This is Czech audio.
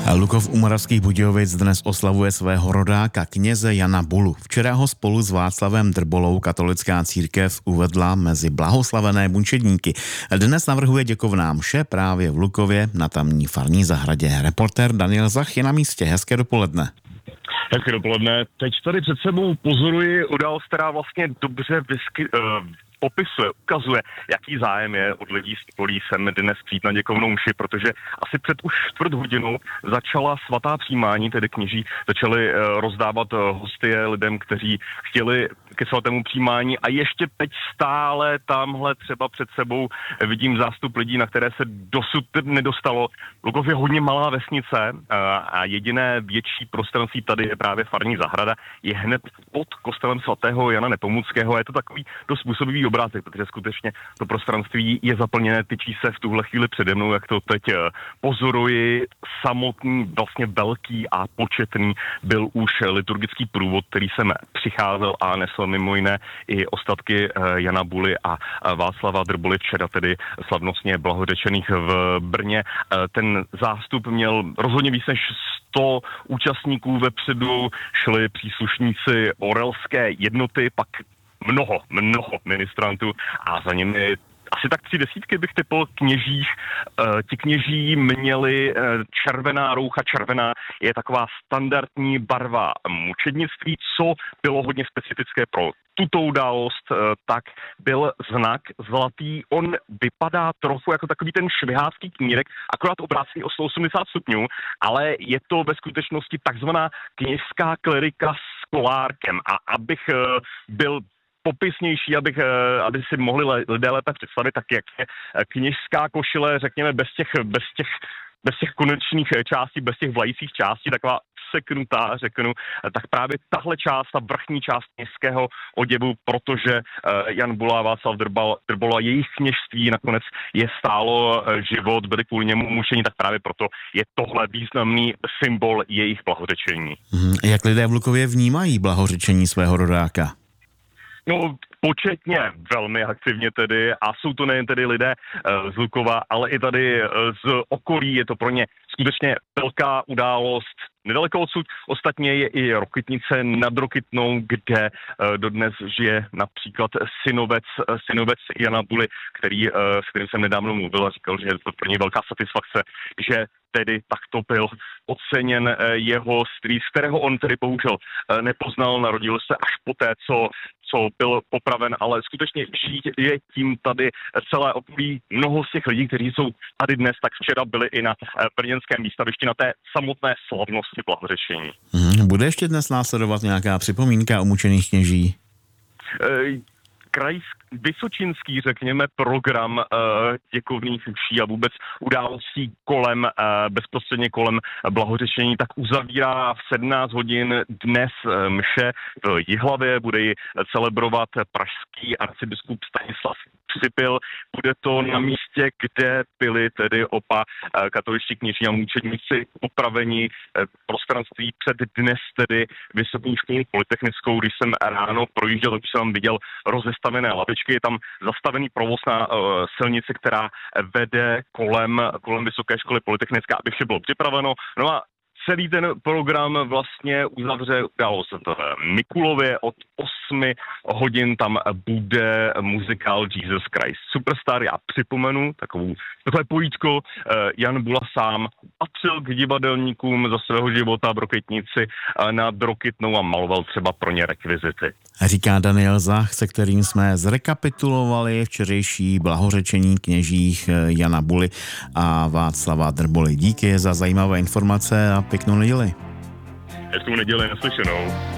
Lukov u Moravských Budějovic dnes oslavuje svého rodáka kněze Jana Bulu. Včera ho spolu s Václavem Drbolou katolická církev uvedla mezi blahoslavené mučedníky. Dnes navrhuje děkovná mše právě v Lukově na tamní farní zahradě. Reportér Daniel Zach je na místě. Hezké dopoledne. Hezké dopoledne. Teď tady před sebou pozoruji událost, která vlastně dobře popisuje, ukazuje, jaký zájem je od lidí z okolí sem dnes přijít na děkovnou mši, protože asi před už čtvrt hodinou začala svatá přijímání, tedy kněží začali rozdávat hostie lidem, kteří chtěli ke svatému přijímání, a ještě teď stále tamhle třeba před sebou vidím zástup lidí, na které se dosud nedostalo. Lukov je hodně malá vesnice a jediné větší prostranství tady je právě farní zahrada, je hned pod kostelem svatého Jana Nepomuckého a je to takový dost působivý obrázek, protože skutečně to prostranství je zaplněné, tyčí se v tuhle chvíli přede mnou, jak to teď pozoruji. Samotný, vlastně velký a početný byl už liturgický průvod, který jsem přicházel a nesl mimo jiné i ostatky Jana Buly a Václava Drboly, včera tedy slavnostně blahořečených v Brně. Ten zástup měl rozhodně víc než 100 účastníků, vepředu šli příslušníci orelské jednoty, pak mnoho ministrantů a za nimi asi tak 3 desítky bych typl kněžích. Ti kněží měli červená roucha. Červená je taková standardní barva mučednictví, co bylo hodně specifické pro tuto událost, tak byl znak zlatý. On vypadá trochu jako takový ten švihácký knírek, akorát obrácený o 180 stupňů, ale je to ve skutečnosti takzvaná kněžská klerika s kolárkem. A abych byl popisnější, aby si mohli lidé lépe představit, tak jak je kněžská košile, řekněme, bez těch konečných částí, bez těch vlajících částí, taková seknutá, řeknu, tak právě tahle část, ta vrchní část kněžského oděvu, protože Jan Bula a Václav Drbola, jejich kněžství nakonec je stálo život, byli kvůli němu mučeni, tak právě proto je tohle významný symbol jejich blahořečení. Jak lidé v Lukově vnímají blahořečení svého rodáka? No, početně velmi aktivně tedy, a jsou to nejen tedy lidé z Lukova, ale i tady z okolí. Je to pro ně skutečně velká událost. Nedaleko odsud ostatně je i Rokytnice nad Rokytnou, kde dodnes žije například synovec Jana Buly, s kterým jsem nedávno mluvil a říkal, že je to pro něj velká satisfakce, že tedy takto byl oceněn jeho strýc, kterého on tedy bohužel nepoznal, narodil se až poté, co byl popraven, ale skutečně je tím tady celé okolí. Mnoho z těch lidí, kteří jsou tady dnes, tak včera byli i na brněnském výstavišti na té samotné slavnosti blahořečení. Bude ještě dnes následovat nějaká připomínka o mučených kněží? Vysočinský, řekněme, program děkovných mší a vůbec událostí bezprostředně kolem blahořečení, tak uzavírá v 17 hodin dnes mše v Jihlavě, bude ji celebrovat pražský arcibiskup Stanislav Připil. Bude to na místě, kde byli tedy oba katoličtí kněží a mučedníci popraveni, prostranství před dnes tedy Vysokou školu polytechnickou. Když jsem ráno projížděl, tak jsem viděl rozestavené lavičky, je tam zastavený provoz na silnici, která vede kolem Vysoké školy polytechnické, aby vše bylo připraveno. No a celý ten program vlastně uzavře událost v Mikulově. Od 8 hodin tam bude muzikál Jesus Christ Superstar. Já připomenu takové pojítko. Jan Bula sám patřil k divadelníkům za svého života v Rokytnici nad Rokytnou a maloval třeba pro ně rekvizity. Říká Daniel Zach, se kterým jsme zrekapitulovali včerejší blahořečení kněžích Jana Buly a Václava Drboly. Díky za zajímavé informace a pěknou neděli. Hezkou neděli, naslyšenou.